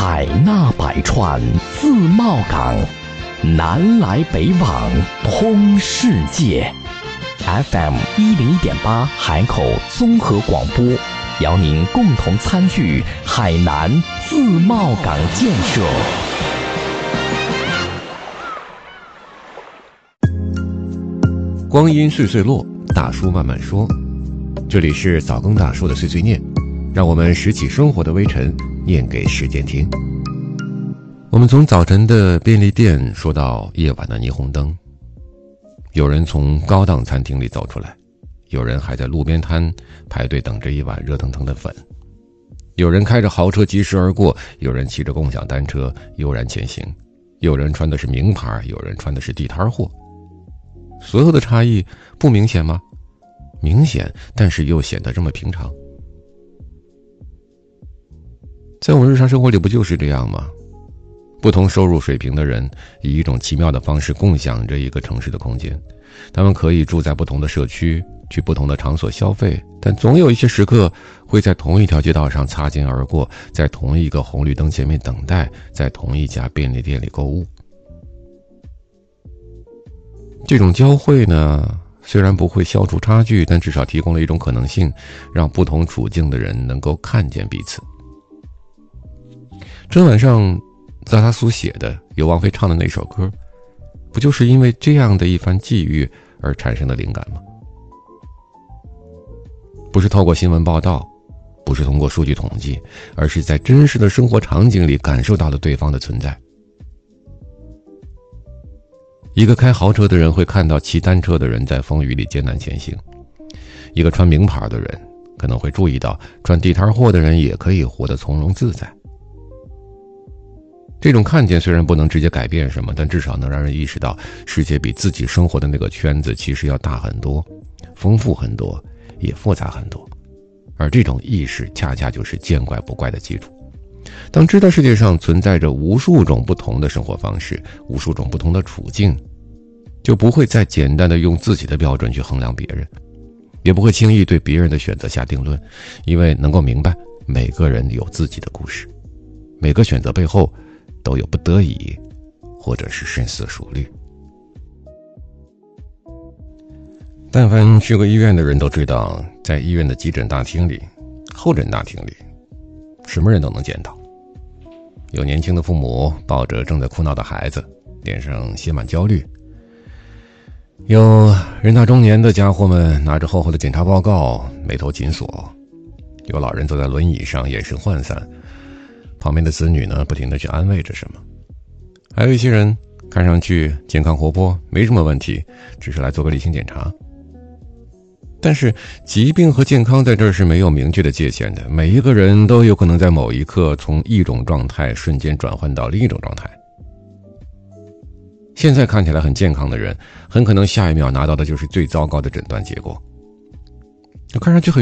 海纳百川，自贸港，南来北往，通世界。FM 101.8海口综合广播，邀您共同参与海南自贸港建设。 光阴岁岁落，大叔慢慢说。这里是早更大叔的碎碎念，让我们拾起生活的微尘，念给时间听。我们从早晨的便利店说到夜晚的霓虹灯，有人从高档餐厅里走出来，有人还在路边摊排队等着一碗热腾腾的粉，有人开着豪车疾驰而过，有人骑着共享单车悠然前行，有人穿的是名牌，有人穿的是地摊货。所有的差异不明显吗？明显，但是又显得这么平常。在我们日常生活里不就是这样吗？不同收入水平的人以一种奇妙的方式共享着一个城市的空间，他们可以住在不同的社区，去不同的场所消费，但总有一些时刻会在同一条街道上擦肩而过，在同一个红绿灯前面等待，在同一家便利店里购物。这种交汇呢，虽然不会消除差距，但至少提供了一种可能性，让不同处境的人能够看见彼此。春晚上萨达苏写的，由王菲唱的那首歌，不就是因为这样的一番际遇而产生的灵感吗？不是透过新闻报道，不是通过数据统计，而是在真实的生活场景里感受到了对方的存在。一个开豪车的人会看到骑单车的人在风雨里艰难前行，一个穿名牌的人可能会注意到穿地摊货的人也可以活得从容自在。这种看见虽然不能直接改变什么，但至少能让人意识到世界比自己生活的那个圈子其实要大很多，丰富很多，也复杂很多。而这种意识恰恰就是见怪不怪的基础。当知道世界上存在着无数种不同的生活方式，无数种不同的处境，就不会再简单的用自己的标准去衡量别人，也不会轻易对别人的选择下定论，因为能够明白每个人有自己的故事，每个选择背后都有不得已，或者是深思熟虑。但凡去过医院的人都知道，在医院的急诊大厅里、候诊大厅里，什么人都能见到。有年轻的父母抱着正在哭闹的孩子，脸上写满焦虑；有人大中年的家伙们拿着厚厚的检查报告，眉头紧锁；有老人坐在轮椅上，眼神涣散，旁边的子女呢，不停地去安慰着什么；还有一些人看上去健康活泼，没什么问题，只是来做个例行检查。但是疾病和健康在这儿是没有明确的界限的，每一个人都有可能在某一刻从一种状态瞬间转换到另一种状态。现在看起来很健康的人，很可能下一秒拿到的就是最糟糕的诊断结果。看上去很